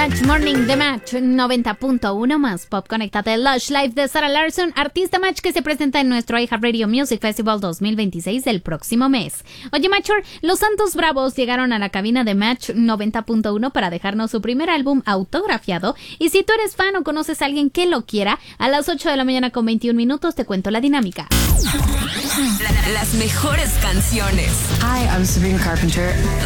Match Morning de Match 90.1 más Pop. Conéctate. Lush Life de Sarah Larson, artista Match que se presenta en nuestro iHeartRadio Music Festival 2026 del próximo mes. Oye, Matcher, los Santos Bravos llegaron a la cabina de Match 90.1 para dejarnos su primer álbum autografiado. Y si tú eres fan o conoces a alguien que lo quiera, a las 8 de la mañana con 21 minutos te cuento la dinámica. Las mejores canciones. Hi, I'm Sabrina Carpenter.